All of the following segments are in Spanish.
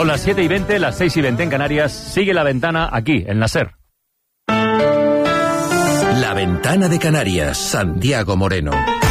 Son las 7:20, las 6:20 en Canarias. Sigue La Ventana aquí, en la SER. La Ventana de Canarias, Santiago Moreno.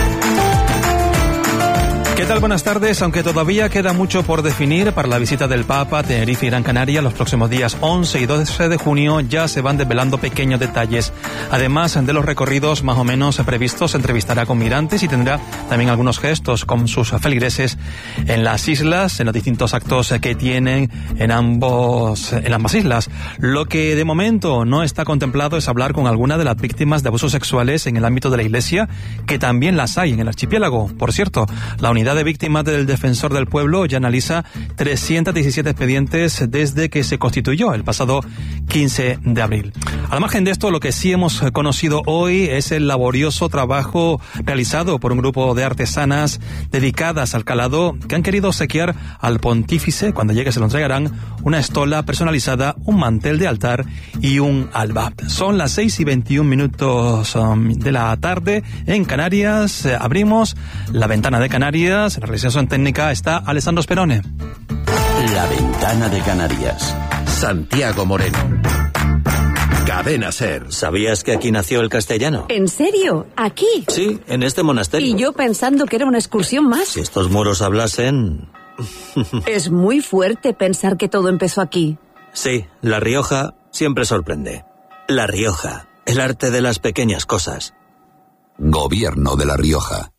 ¿Qué tal? Buenas tardes. Aunque todavía queda mucho por definir para la visita del Papa a Tenerife y Gran Canaria los próximos días 11 y 12 de junio, ya se van desvelando pequeños detalles. Además de los recorridos más o menos previstos, se entrevistará con migrantes y tendrá también algunos gestos con sus feligreses en las islas, en los distintos actos que tienen en ambas islas. Lo que de momento no está contemplado es hablar con alguna de las víctimas de abusos sexuales en el ámbito de la Iglesia, que también las hay en el archipiélago. Por cierto, la unidad de víctimas del Defensor del Pueblo ya analiza 317 expedientes desde que se constituyó el pasado 15 de abril. Al margen de esto, lo que sí hemos conocido hoy es el laborioso trabajo realizado por un grupo de artesanas dedicadas al calado que han querido obsequiar al pontífice, cuando llegue se lo entregarán, una estola personalizada, un mantel de altar y un alba. Son las 6:21 de la tarde en Canarias. Abrimos La Ventana de Canarias. En la realización técnica está Alessandro Sperone. La Ventana de Canarias, Santiago Moreno. Cadena SER. ¿Sabías que aquí nació el castellano? ¿En serio? ¿Aquí? Sí, en este monasterio. Y yo pensando que era una excursión más. Si estos muros hablasen... Es muy fuerte pensar que todo empezó aquí. Sí, La Rioja siempre sorprende. La Rioja, el arte de las pequeñas cosas. Gobierno de La Rioja.